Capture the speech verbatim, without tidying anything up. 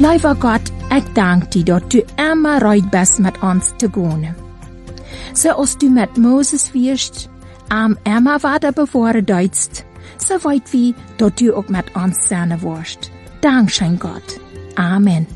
Lieber Gott, ik dank dir, dat du immer reut bist met ons te gaan. So als du met Moses wirst, am immer weiter bewahre deutst, so weit wie, dat du auch mit uns sein wirst. Dankeschön, Gott. Amen.